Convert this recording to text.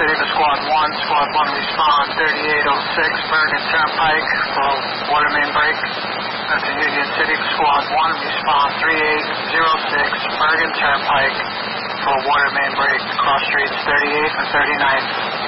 City to Squad 1. Squad 1 respond 3806 Bergen Turnpike for water main break. That's in Union City to Squad 1. Respond 3806 Bergen Turnpike for water main break. Cross streets 38 and 39.